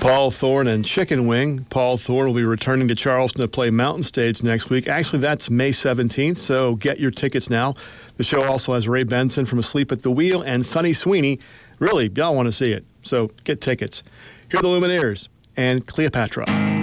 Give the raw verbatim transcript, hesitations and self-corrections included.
Paul Thorne and Chicken Wing. Paul Thorne will be returning to Charleston to play Mountain Stage next week. Actually, that's May seventeenth, so get your tickets now. The show also has Ray Benson from Asleep at the Wheel and Sonny Sweeney. Really, y'all want to see it, so get tickets. Here are the Lumineers and Cleopatra.